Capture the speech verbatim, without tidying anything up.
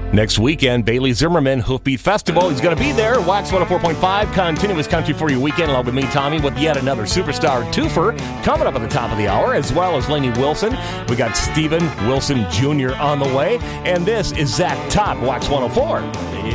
Next weekend, Bailey Zimmerman, Hoofbeat Festival. He's going to be there. Wax one oh four point five, continuous country for your weekend, along with me, Tommy, with yet another superstar twofer coming up at the top of the hour, as well as Lainey Wilson. We got Steven Wilson Junior on the way. And this is Zach Top, Wax one oh four.